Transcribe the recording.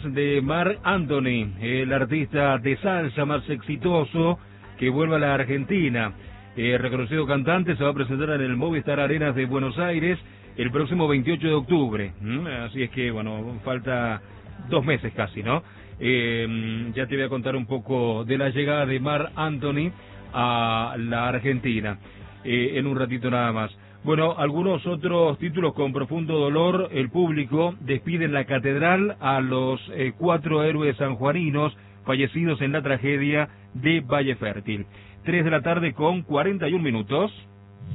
de Marc Anthony, el artista de salsa más exitoso que vuelve a la Argentina. Reconocido cantante, se va a presentar en el Movistar Arenas de Buenos Aires el próximo 28 de octubre. Así es que, bueno, falta 2 meses casi, ¿no? Ya te voy a contar un poco de la llegada de Marc Anthony a la Argentina en un ratito nada más. Bueno, algunos otros títulos con profundo dolor. El público despide en la catedral a los 4 héroes sanjuaninos fallecidos en la tragedia de Valle Fértil. 3 de la tarde con 41 minutos.